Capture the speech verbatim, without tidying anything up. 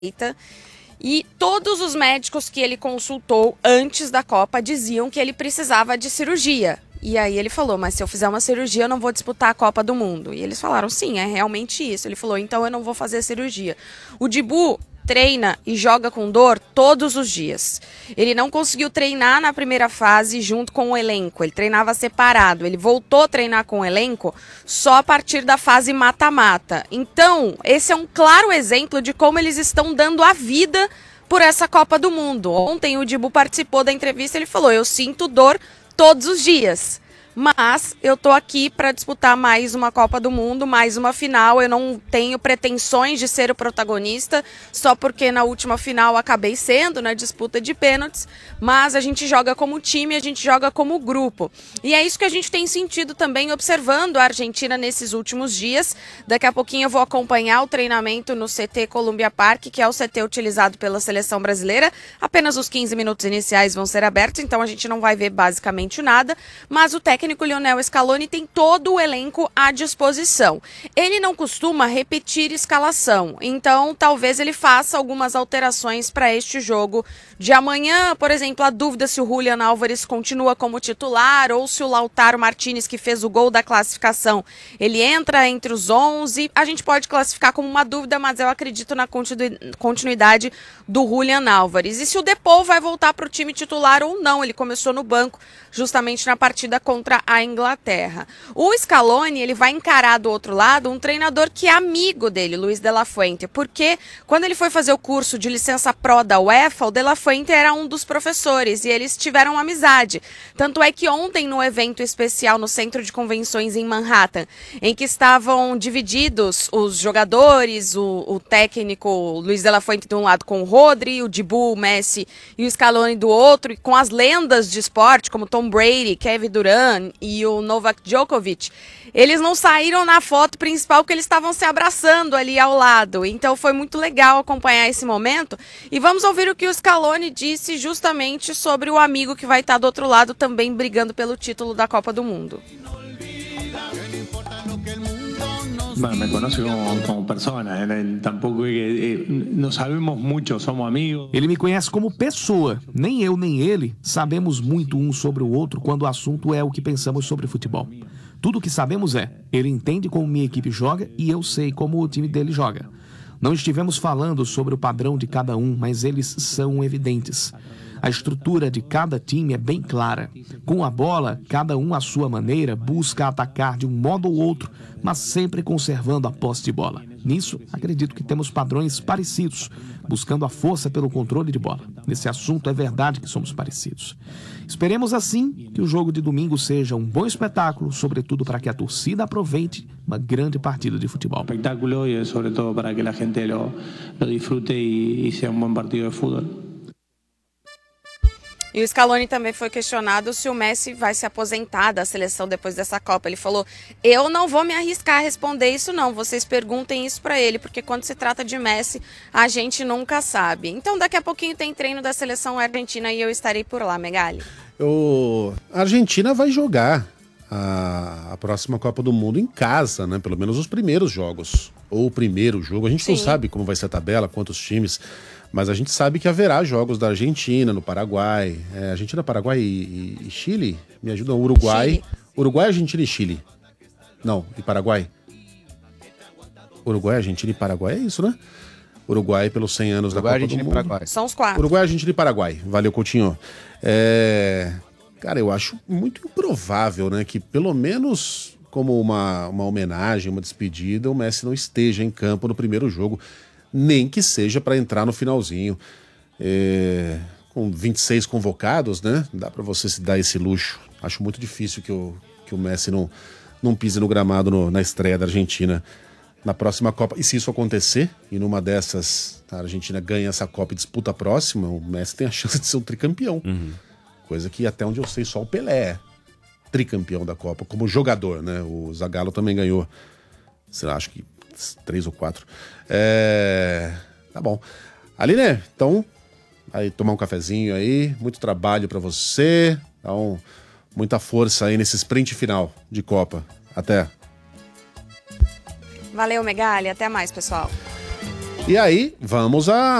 E todos os médicos que ele consultou antes da Copa diziam que ele precisava de cirurgia. E aí ele falou, mas se eu fizer uma cirurgia eu não vou disputar a Copa do Mundo. E eles falaram, sim, é realmente isso. Ele falou, então eu não vou fazer cirurgia. O Dibu treina e joga com dor todos os dias. Ele não conseguiu treinar na primeira fase junto com o elenco, ele treinava separado, ele voltou a treinar com o elenco só a partir da fase mata-mata. Então, esse é um claro exemplo de como eles estão dando a vida por essa Copa do Mundo. Ontem o Dibu participou da entrevista, ele falou, eu sinto dor todos os dias. Mas eu tô aqui para disputar mais uma Copa do Mundo, mais uma final. Eu não tenho pretensões de ser o protagonista, só porque na última final acabei sendo, na disputa de pênaltis. Mas a gente joga como time, a gente joga como grupo. E é isso que a gente tem sentido também observando a Argentina nesses últimos dias. Daqui a pouquinho eu vou acompanhar o treinamento no C T Columbia Park, que é o C T utilizado pela seleção brasileira. Apenas os quinze minutos iniciais vão ser abertos, então a gente não vai ver basicamente nada. Mas o técnico O técnico Lionel Scaloni tem todo o elenco à disposição. Ele não costuma repetir escalação, então talvez ele faça algumas alterações para este jogo de amanhã. Por exemplo, a dúvida se o Julián Álvares continua como titular ou se o Lautaro Martínez, que fez o gol da classificação, ele entra entre os onze. A gente pode classificar como uma dúvida, mas eu acredito na continuidade do Julián Álvares. E se o Depou vai voltar para o time titular ou não, ele começou no banco justamente na partida contra a Inglaterra. O Scaloni, ele vai encarar do outro lado um treinador que é amigo dele, Luiz de la Fuente, porque quando ele foi fazer o curso de licença pró da UEFA, o de la Fuente era um dos professores e eles tiveram amizade. Tanto é que ontem, no evento especial no Centro de Convenções em Manhattan, em que estavam divididos os jogadores, o, o técnico Luiz de la Fuente de um lado com o Rodri, o Dibu, o Messi e o Scaloni do outro, e com as lendas de esporte como Tom Brady, Kevin Durant e o Novak Djokovic, eles não saíram na foto principal porque eles estavam se abraçando ali ao lado. Então foi muito legal acompanhar esse momento. E vamos ouvir o que o Scaloni disse justamente sobre o amigo que vai estar do outro lado também brigando pelo título da Copa do Mundo. Bueno, me conoce como, como persona, ele, tampouco, eh, não sabemos muito, somos amigos. Ele me conhece como pessoa. Nem eu nem ele sabemos muito um sobre o outro quando o assunto é o que pensamos sobre futebol. Tudo o que sabemos é, ele entende como minha equipe joga e eu sei como o time dele joga. Não estivemos falando sobre o padrão de cada um, mas eles são evidentes. A estrutura de cada time é bem clara. Com a bola, cada um à sua maneira busca atacar de um modo ou outro, mas sempre conservando a posse de bola. Nisso, acredito que temos padrões parecidos, buscando a força pelo controle de bola. Nesse assunto é verdade que somos parecidos. Esperemos assim que o jogo de domingo seja um bom espetáculo, sobretudo para que a torcida aproveite uma grande partida de futebol. Espetáculo e sobretudo para que a gente lo, lo disfrute e, e seja um bom partido de futebol. E o Scaloni também foi questionado se o Messi vai se aposentar da seleção depois dessa Copa. Ele falou, eu não vou me arriscar a responder isso não, vocês perguntem isso para ele, porque quando se trata de Messi, a gente nunca sabe. Então daqui a pouquinho tem treino da seleção argentina e eu estarei por lá, Megali. O... A Argentina vai jogar a... a próxima Copa do Mundo em casa, né? Pelo menos os primeiros jogos, ou o primeiro jogo. A gente Sim. não sabe como vai ser a tabela, quantos times... Mas a gente sabe que haverá jogos da Argentina, no Paraguai. É, Argentina, Paraguai e, e, e Chile? Me ajudam. Uruguai. Chile. Uruguai, Argentina e Chile. Não, e Paraguai. Uruguai, Argentina e Paraguai. É isso, né? Uruguai pelos cem anos Uruguai, da Copa Argentina do Mundo. E Paraguai. São os quatro. Uruguai, Argentina e Paraguai. Valeu, Coutinho. É... Cara, eu acho muito improvável, né? Que pelo menos como uma, uma homenagem, uma despedida, o Messi não esteja em campo no primeiro jogo. Nem que seja para entrar no finalzinho. É, com vinte e seis convocados, né? Dá para você se dar esse luxo. Acho muito difícil que o, que o Messi não, não pise no gramado no, na estreia da Argentina na próxima Copa. E se isso acontecer, e numa dessas a Argentina ganha essa Copa e disputa a próxima, o Messi tem a chance de ser o tricampeão. Uhum. Coisa que até onde eu sei só o Pelé é tricampeão da Copa, como jogador, né? O Zagallo também ganhou, sei lá, acho que três ou quatro. É... Tá bom. Aline, então, aí tomar um cafezinho aí, muito trabalho pra você, então, muita força aí nesse sprint final de Copa. Até. Valeu, Megali, até mais, pessoal. E aí, vamos a